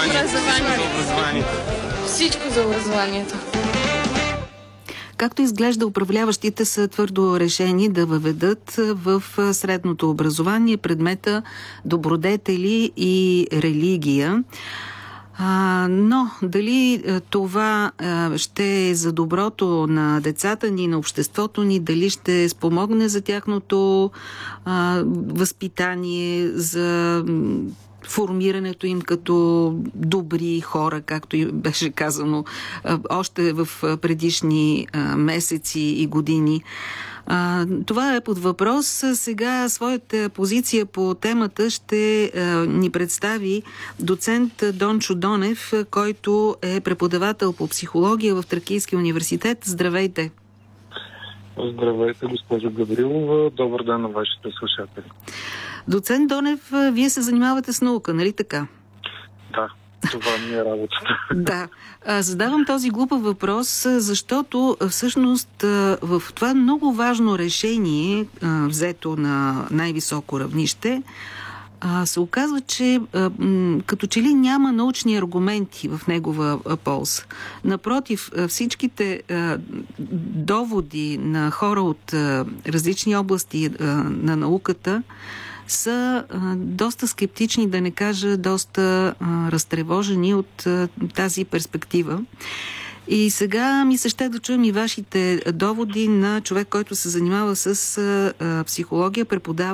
образованието. Всичко за образованието. Както изглежда, управляващите са твърдо решени да въведат в средното образование предмета добродетели и религия. Но дали това ще е за доброто на децата ни, на обществото ни, дали ще спомогне за тяхното възпитание, за формирането им като добри хора, както и беше казано още в предишни месеци и години. Това е под въпрос. Сега своята позиция по темата ще ни представи доцент Дончо Донев, който е преподавател по психология в Тракийския университет. Здравейте! Здравейте, госпожо Гаврилова. Добър ден на вашите слушатели. Доцент Донев, вие се занимавате с наука, нали така? Да, това ми е работата. Да. Задавам този глупав въпрос, защото всъщност в това много важно решение, взето на най-високо равнище, се оказва, че като че ли няма научни аргументи в негова полза. Напротив, всичките доводи на хора от различни области на науката са доста скептични, да не кажа доста разтревожени от тази перспектива. И сега ми се ще да чуем и вашите доводи на човек, който се занимава с психология, преподава